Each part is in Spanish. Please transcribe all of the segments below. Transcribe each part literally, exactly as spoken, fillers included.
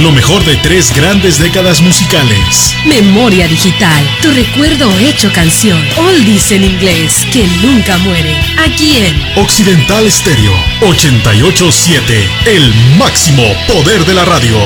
Lo mejor de tres grandes décadas musicales. Memoria digital, tu recuerdo hecho canción. Oldies en inglés, que nunca mueren. Aquí en Occidental Estéreo ochenta y ocho punto siete, el máximo poder de la radio.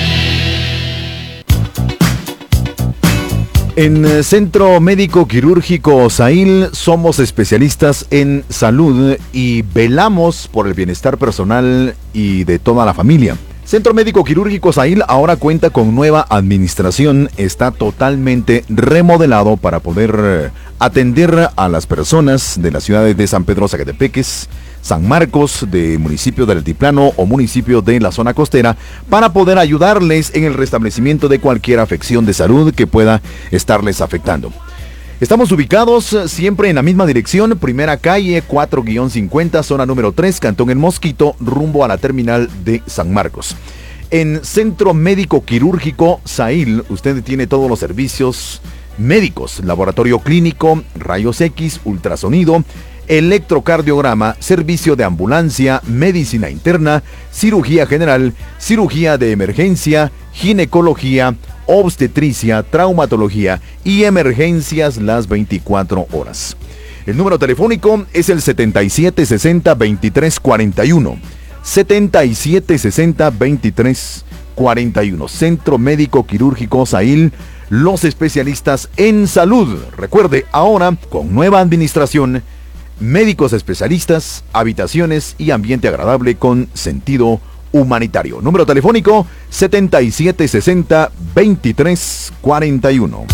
En Centro Médico Quirúrgico Sahil somos especialistas en salud y velamos por el bienestar personal y de toda la familia. Centro Médico Quirúrgico Sahil ahora cuenta con nueva administración, está totalmente remodelado para poder atender a las personas de las ciudades de San Pedro Zacatepeques, San Marcos, de municipio del Altiplano o municipio de la zona costera, para poder ayudarles en el restablecimiento de cualquier afección de salud que pueda estarles afectando. Estamos ubicados siempre en la misma dirección, primera calle cuatro guión cincuenta, zona número tres, Cantón El Mosquito, rumbo a la terminal de San Marcos. En Centro Médico Quirúrgico Sahil, usted tiene todos los servicios médicos, laboratorio clínico, rayos X, ultrasonido, electrocardiograma, servicio de ambulancia, medicina interna, cirugía general, cirugía de emergencia, ginecología, obstetricia, traumatología y emergencias las veinticuatro horas. El número telefónico es el setenta y siete sesenta veintitrés cuarenta y uno. setenta y siete sesenta veintitrés cuarenta y uno. Centro Médico Quirúrgico Sahil, los especialistas en salud. Recuerde, ahora con nueva administración, médicos especialistas, habitaciones y ambiente agradable con sentido humanitario. Número telefónico setenta y siete sesenta veintitrés cuarenta y uno.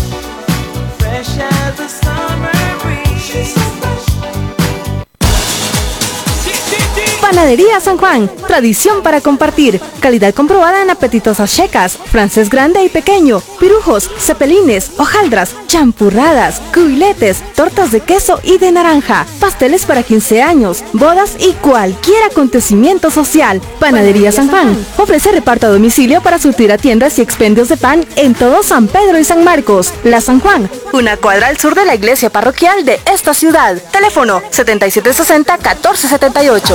Panadería San Juan, tradición para compartir, calidad comprobada en apetitosas checas, francés grande y pequeño, pirujos, cepelines, hojaldras, champurradas, cubiletes, tortas de queso y de naranja, pasteles para quince años, bodas y cualquier acontecimiento social. Panadería San Juan ofrece reparto a domicilio para surtir a tiendas y expendios de pan en todo San Pedro y San Marcos. La San Juan, una cuadra al sur de la iglesia parroquial de esta ciudad. Teléfono setenta y siete sesenta catorce setenta y ocho.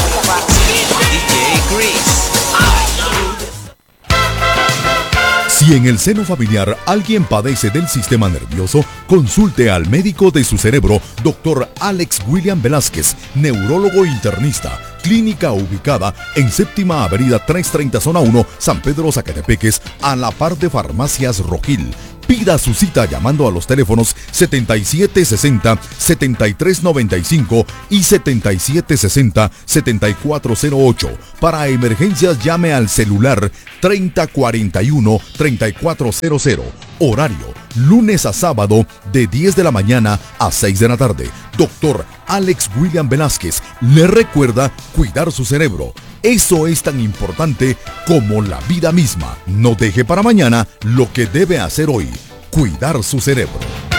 Si en el seno familiar alguien padece del sistema nervioso, consulte al médico de su cerebro, doctor Alex William Velázquez, neurólogo internista. Clínica ubicada en Séptima Avenida trescientos treinta, Zona uno, San Pedro Zacatepeques, a la par de Farmacias Rojil. Pida su cita llamando a los teléfonos setenta y siete sesenta, setenta y tres noventa y cinco y setenta y siete sesenta, setenta y cuatro cero ocho. Para emergencias llame al celular treinta cuarenta y uno, treinta y cuatro cero cero. Horario, lunes a sábado de diez de la mañana a seis de la tarde. Doctor Alex William Velázquez le recuerda cuidar su cerebro. Eso es tan importante como la vida misma. No deje para mañana lo que debe hacer hoy. Cuidar su cerebro.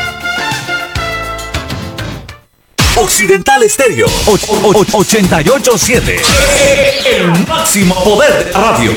Occidental Estéreo ochenta y ocho punto siete. El máximo poder de la radio.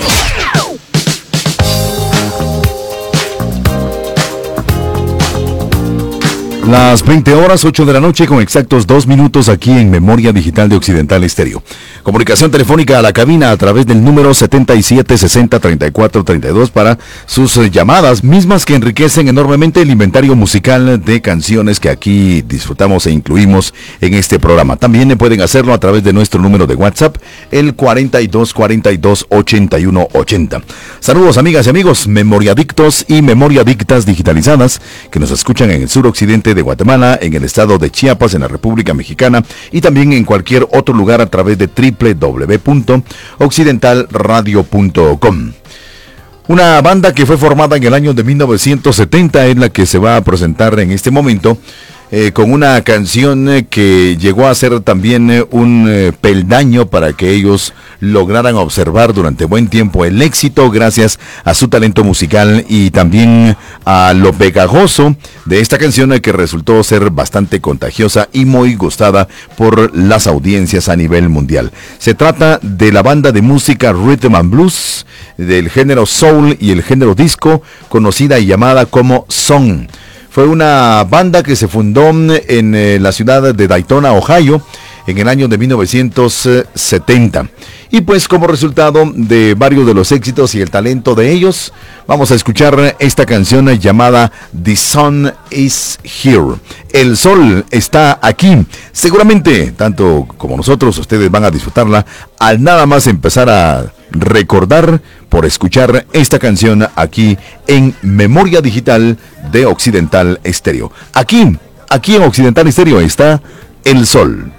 Las veinte horas, ocho de la noche con exactos dos minutos aquí en Memoria Digital de Occidental Estéreo. Comunicación telefónica a la cabina a través del número setenta y siete sesenta treinta y cuatro treinta y dos para sus llamadas, mismas que enriquecen enormemente el inventario musical de canciones que aquí disfrutamos e incluimos en este programa. También pueden hacerlo a través de nuestro número de WhatsApp, el cuarenta y dos cuarenta y dos ochenta y uno ochenta. Saludos amigas y amigos, memoriadictos y memoriadictas digitalizadas que nos escuchan en el suroccidente de Guatemala, en el estado de Chiapas, en la República Mexicana y también en cualquier otro lugar a través de doble u doble u doble u punto occidental radio punto com. Una banda que fue formada en el año de mil novecientos setenta es la que se va a presentar en este momento eh, con una canción eh, que llegó a ser también eh, un eh, peldaño para que ellos lograran observar durante buen tiempo el éxito gracias a su talento musical y también a lo pegajoso de esta canción eh, que resultó ser bastante contagiosa y muy gustada por las audiencias a nivel mundial. Se trata de la banda de música Rhythm and Blues del género soul y el género disco, conocida y llamada como Song. Fue una banda que se fundó en eh, la ciudad de Daytona, Ohio, en el año de mil novecientos setenta. Y pues como resultado de varios de los éxitos y el talento de ellos, vamos a escuchar esta canción llamada The Sun is Here. El sol está aquí. Seguramente, tanto como nosotros, ustedes van a disfrutarla al nada más empezar a recordar por escuchar esta canción aquí en Memoria Digital de Occidental Estéreo. Aquí, aquí en Occidental Estéreo está El Sol.